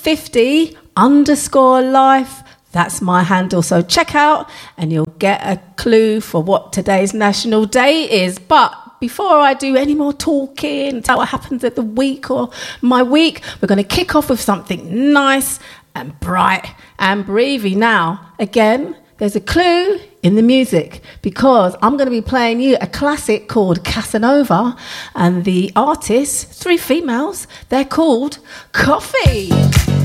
50_life. That's my handle. So check out and you'll get a clue for what today's National Day is. But before I do any more talking, tell what happens at the week or my week, we're going to kick off with something nice and bright and breathy. Now, again, there's a clue in the music because I'm going to be playing you a classic called Casanova, and the artists, 3 females, they're called Coffee.